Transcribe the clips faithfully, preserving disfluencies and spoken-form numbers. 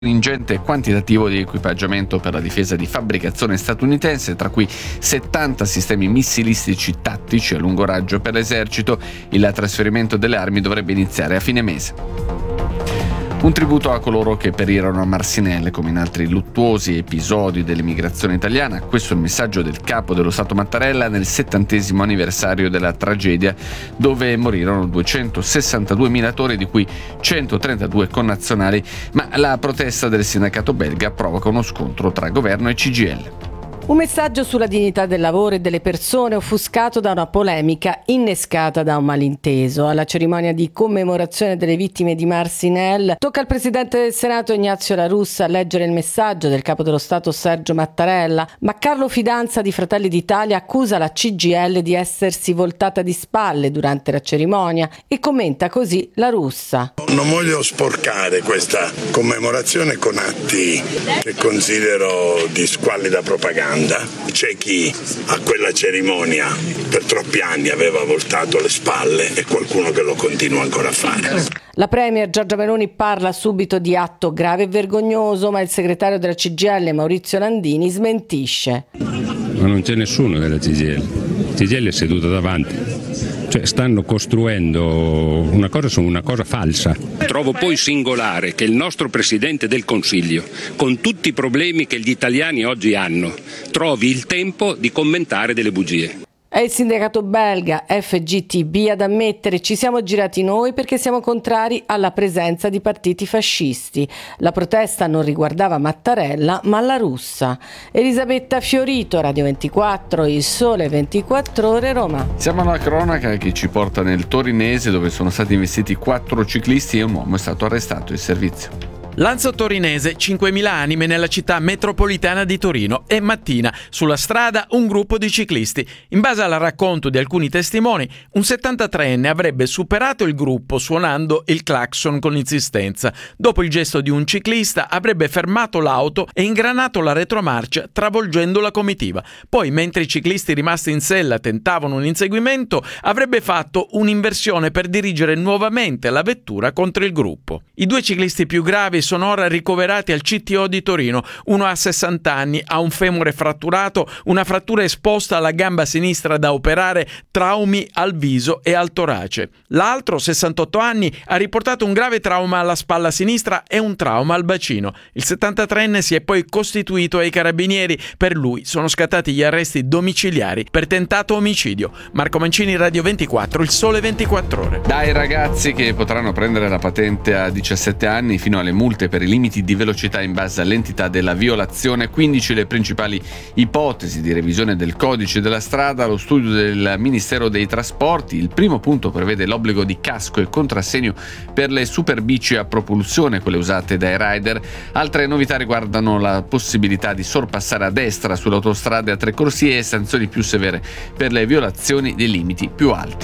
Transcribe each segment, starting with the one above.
un ingente quantitativo di equipaggiamento per la difesa di fabbricazione statunitense, tra cui settanta sistemi missilistici tattici a lungo raggio per l'esercito. Il trasferimento delle armi dovrebbe iniziare a fine mese. Un tributo a coloro che perirono a Marcinelle, come in altri luttuosi episodi dell'immigrazione italiana. Questo è il messaggio del capo dello Stato Mattarella nel settantesimo anniversario della tragedia, dove morirono duecentosessantadue minatori, di cui centotrentadue connazionali, ma la protesta del sindacato belga provoca uno scontro tra governo e C G I L. Un messaggio sulla dignità del lavoro e delle persone offuscato da una polemica innescata da un malinteso. Alla cerimonia di commemorazione delle vittime di Marcinelle tocca al Presidente del Senato Ignazio La Russa leggere il messaggio del Capo dello Stato Sergio Mattarella, ma Carlo Fidanza di Fratelli d'Italia accusa la C G I L di essersi voltata di spalle durante la cerimonia e commenta così La Russa. Non voglio sporcare questa commemorazione con atti che considero di squallida propaganda. C'è chi a quella cerimonia per troppi anni aveva voltato le spalle e qualcuno che lo continua ancora a fare. La Premier Giorgia Meloni parla subito di atto grave e vergognoso, ma il segretario della C G I L Maurizio Landini smentisce. Ma non c'è nessuno della C G I L. C G I L è seduta davanti. Cioè stanno costruendo una cosa su una cosa falsa. Trovo poi singolare che il nostro Presidente del Consiglio, con tutti i problemi che gli italiani oggi hanno, trovi il tempo di commentare delle bugie. È il sindacato belga F G T B ad ammettere: ci siamo girati noi perché siamo contrari alla presenza di partiti fascisti. La protesta non riguardava Mattarella ma La Russa. Elisabetta Fiorito, Radio ventiquattro, Il Sole ventiquattro Ore, Roma. Siamo alla cronaca che ci porta nel torinese, dove sono stati investiti quattro ciclisti e un uomo è stato arrestato in servizio. Lanzo torinese, cinquemila anime nella città metropolitana di Torino e mattina sulla strada un gruppo di ciclisti. In base al racconto di alcuni testimoni, un settantatreenne avrebbe superato il gruppo suonando il clacson con insistenza. Dopo il gesto di un ciclista avrebbe fermato l'auto e ingranato la retromarcia travolgendo la comitiva. Poi, mentre i ciclisti rimasti in sella tentavano un inseguimento, avrebbe fatto un'inversione per dirigere nuovamente la vettura contro il gruppo. I due ciclisti più gravi sono ora ricoverati al C T O di Torino. Uno ha sessanta anni, ha un femore fratturato, una frattura esposta alla gamba sinistra da operare, traumi al viso e al torace. L'altro, sessantotto anni, ha riportato un grave trauma alla spalla sinistra e un trauma al bacino. Il settantatreenne si è poi costituito ai carabinieri. Per lui sono scattati gli arresti domiciliari per tentato omicidio. Marco Mancini, Radio ventiquattro, Il Sole ventiquattro Ore. Dai ragazzi che potranno prendere la patente a diciassette anni fino alle multe per i limiti di velocità in base all'entità della violazione. quindici le principali ipotesi di revisione del codice della strada, lo studio del Ministero dei Trasporti. Il primo punto prevede l'obbligo di casco e contrassegno per le superbici a propulsione, quelle usate dai rider. Altre novità riguardano la possibilità di sorpassare a destra sulle autostrade a tre corsie e sanzioni più severe per le violazioni dei limiti più alti.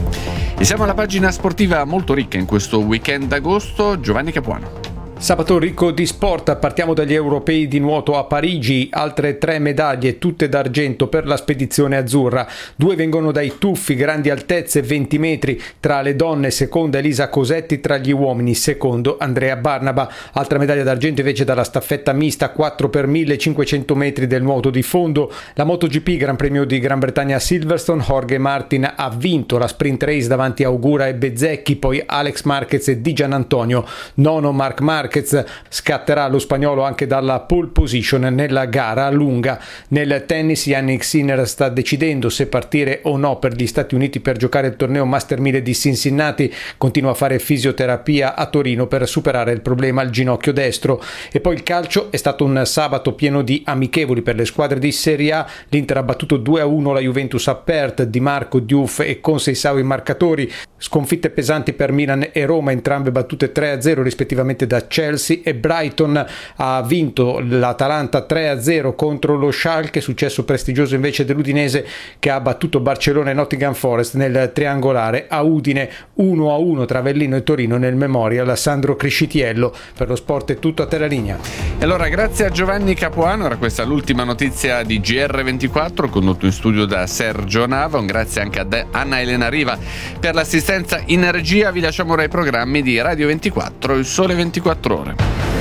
E siamo alla pagina sportiva molto ricca in questo weekend d'agosto. Giovanni Capuano. Sabato ricco di sport, partiamo dagli europei di nuoto a Parigi, altre tre medaglie, tutte d'argento per la spedizione azzurra. Due vengono dai tuffi, grandi altezze, venti metri, tra le donne, seconda Elisa Cosetti, tra gli uomini, secondo Andrea Barnaba. Altra medaglia d'argento invece dalla staffetta mista, quattro per millecinquecento metri del nuoto di fondo. La MotoGP, Gran Premio di Gran Bretagna a Silverstone, Jorge Martin ha vinto la sprint race davanti a Augura e Bezzecchi, poi Alex Marquez e Di Giannantonio. Nono Marc Marquez. Scatterà lo spagnolo anche dalla pole position nella gara lunga. Nel tennis Jannik Sinner sta decidendo se partire o no per gli Stati Uniti per giocare il torneo Master mille di Cincinnati. Continua a fare fisioterapia a Torino per superare il problema al ginocchio destro. E poi il calcio, è stato un sabato pieno di amichevoli per le squadre di Serie A. L'Inter ha battuto due a uno la Juventus a Perth, Di Marco, Diouf e Conceição i marcatori. Sconfitte pesanti per Milan e Roma, entrambe battute tre a zero rispettivamente da Chelsea e Brighton. Ha vinto l'Atalanta tre a zero contro lo Schalke, successo prestigioso invece dell'Udinese che ha battuto Barcellona e Nottingham Forest nel triangolare. A Udine uno a uno tra Avellino e Torino nel Memorial Sandro Criscitiello. Per lo sport è tutto, a te la linea. E allora grazie a Giovanni Capuano, era questa l'ultima notizia di G R ventiquattro condotto in studio da Sergio Nava. Un grazie anche a Anna Elena Riva per l'assistenza in regia. Vi lasciamo ora ai programmi di Radio ventiquattro, Il Sole ventiquattro Ore.